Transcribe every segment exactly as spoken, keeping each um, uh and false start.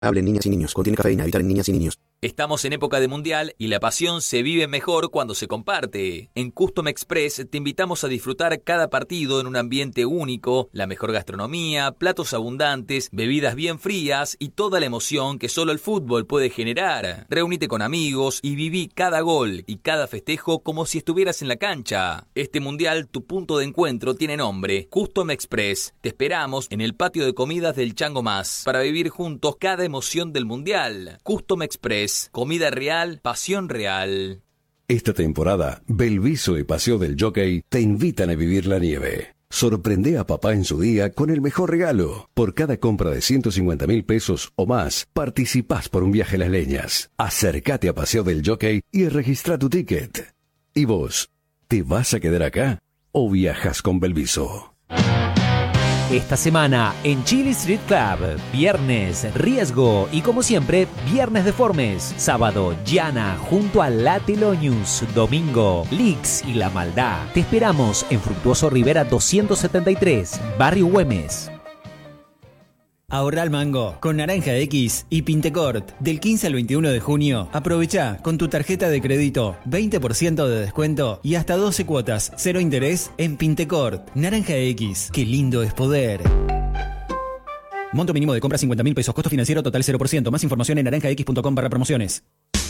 en niñas y niños. Contiene cafeína. Evitar en niñas y niños. Estamos en época de mundial y la pasión se vive mejor cuando se comparte. En Custom Express te invitamos a disfrutar cada partido en un ambiente único, la mejor gastronomía, platos abundantes, bebidas bien frías y toda la emoción que solo el fútbol puede generar. Reúnete con amigos y viví cada gol y cada festejo como si estuvieras en la cancha. Este mundial, tu punto de encuentro tiene nombre, Custom Express. Te esperamos en el patio de comidas del Chango Más para vivir juntos cada emoción del mundial. Custom Express. Comida real, pasión real. Esta temporada, Belviso y Paseo del Jockey te invitan a vivir la nieve. Sorprende a papá en su día con el mejor regalo. Por cada compra de ciento cincuenta mil pesos o más, participás por un viaje a las leñas. Acércate a Paseo del Jockey y registra tu ticket. ¿Y vos? ¿Te vas a quedar acá o viajas con Belviso? Esta semana en Chili Street Club, viernes Riesgo y como siempre, viernes Deformes, sábado Llana junto a La Telonius, domingo Lix y La Maldad. Te esperamos en Fructuoso Rivera doscientos setenta y tres, Barrio Güemes. Ahorra al mango con Naranja X y Pintecort. Del quince al veintiuno de junio, aprovecha con tu tarjeta de crédito veinte por ciento de descuento y hasta doce cuotas, cero interés en Pintecort. Naranja X, qué lindo es poder. Monto mínimo de compra cincuenta mil pesos, costo financiero total cero por ciento. Más información en naranja x punto com barra promociones.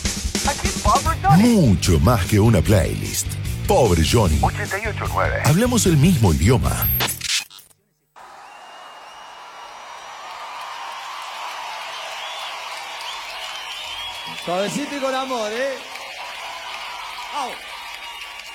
Mucho más que una playlist. Pobre Johnny. ochenta y ocho nueve. Hablamos el mismo idioma. Suavecito y con amor, ¿eh? ¡Au!